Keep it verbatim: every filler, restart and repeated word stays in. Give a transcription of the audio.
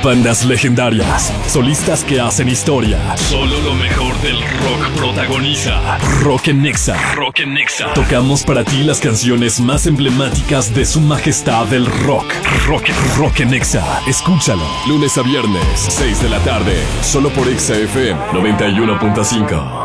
Bandas legendarias, solistas que hacen historia. Solo lo mejor del rock protagoniza Rock en Nexa. Rock en Nexa. Tocamos para ti las canciones más emblemáticas de su majestad el rock. Rock, rock en Nexa. Escúchalo. Lunes a viernes, seis de la tarde. Solo por Exa F M noventa y uno punto cinco.